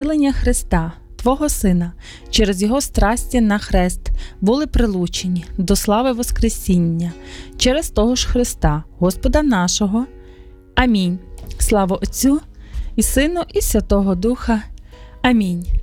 Втілення Христа, Твого Сина, через Його страсті на хрест були прилучені до слави Воскресіння, через того ж Христа, Господа нашого. Амінь. Слава Отцю і Сину і Святого Духа. Амінь.